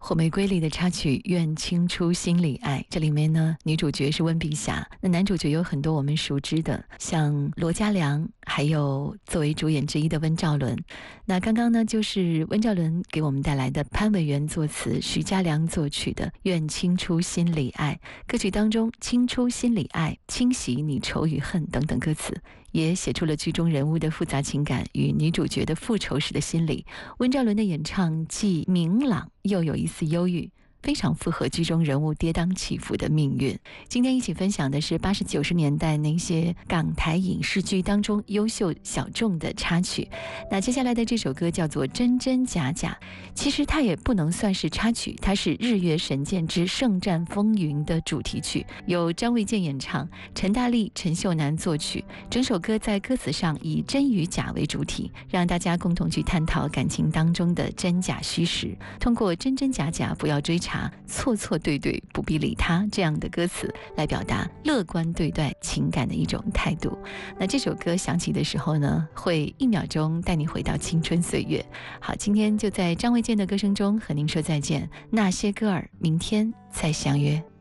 火玫瑰里的插曲《愿倾出心里爱》，这里面呢，女主角是温碧霞，那男主角有很多我们熟知的，像罗嘉良，还有作为主演之一的温兆伦。那刚刚呢，就是温兆伦给我们带来的潘伟元作词，徐嘉良作曲的《愿倾出心里爱》。歌曲当中，倾出心里爱，清洗你愁与恨等等歌词，也写出了剧中人物的复杂情感与女主角的复仇时的心理。温兆伦的演唱既明朗又有一丝忧郁，非常符合剧中人物跌宕起伏的命运。今天一起分享的是80、90年代那些港台影视剧当中优秀小众的插曲。那接下来的这首歌叫做《真真假假》，其实它也不能算是插曲，它是《日月神剑之圣战风云》的主题曲，由张卫健演唱，陈大力、陈秀楠作曲。整首歌在歌词上以真与假为主体，让大家共同去探讨感情当中的真假虚实，通过真真假假不要追查，错错对对不必理他这样的歌词来表达乐观对待情感的一种态度。那这首歌响起的时候呢，会1秒钟带你回到青春岁月。好，今天就在张卫健的歌声中和您说再见，那些歌儿，明天再相约。